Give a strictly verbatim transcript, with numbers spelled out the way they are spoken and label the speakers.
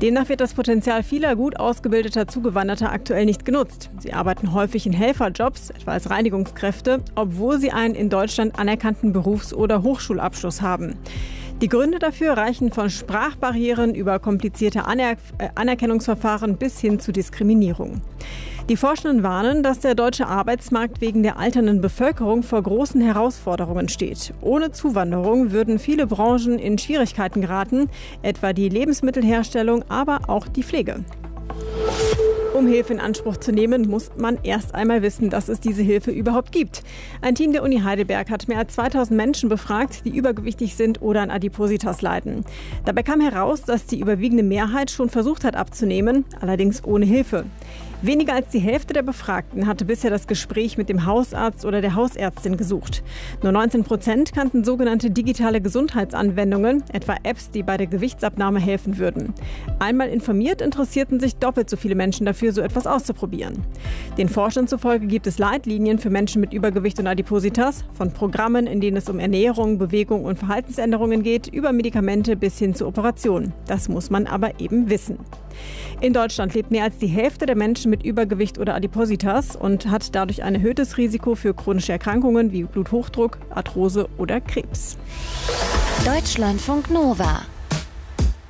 Speaker 1: Demnach wird das Potenzial vieler gut ausgebildeter Zugewanderter aktuell nicht genutzt. Sie arbeiten häufig in Helferjobs, etwa als Reinigungskräfte, obwohl sie einen in Deutschland anerkannten Berufs- oder Hochschulabschluss haben. Die Gründe dafür reichen von Sprachbarrieren über komplizierte Aner- äh, Anerkennungsverfahren bis hin zu Diskriminierung. Die Forschenden warnen, dass der deutsche Arbeitsmarkt wegen der alternden Bevölkerung vor großen Herausforderungen steht. Ohne Zuwanderung würden viele Branchen in Schwierigkeiten geraten, etwa die Lebensmittelherstellung, aber auch die Pflege. Um Hilfe in Anspruch zu nehmen, muss man erst einmal wissen, dass es diese Hilfe überhaupt gibt. Ein Team der Uni Heidelberg hat mehr als zweitausend Menschen befragt, die übergewichtig sind oder an Adipositas leiden. Dabei kam heraus, dass die überwiegende Mehrheit schon versucht hat abzunehmen, allerdings ohne Hilfe. Weniger als die Hälfte der Befragten hatte bisher das Gespräch mit dem Hausarzt oder der Hausärztin gesucht. Nur neunzehn Prozent kannten sogenannte digitale Gesundheitsanwendungen, etwa Apps, die bei der Gewichtsabnahme helfen würden. Einmal informiert, interessierten sich doppelt so viele Menschen dafür, so etwas auszuprobieren. Den Forschern zufolge gibt es Leitlinien für Menschen mit Übergewicht und Adipositas, von Programmen, in denen es um Ernährung, Bewegung und Verhaltensänderungen geht, über Medikamente bis hin zu Operationen. Das muss man aber eben wissen. In Deutschland lebt mehr als die Hälfte der Menschen mit Übergewicht oder Adipositas und hat dadurch ein erhöhtes Risiko für chronische Erkrankungen wie Bluthochdruck, Arthrose oder Krebs.
Speaker 2: Deutschlandfunk Nova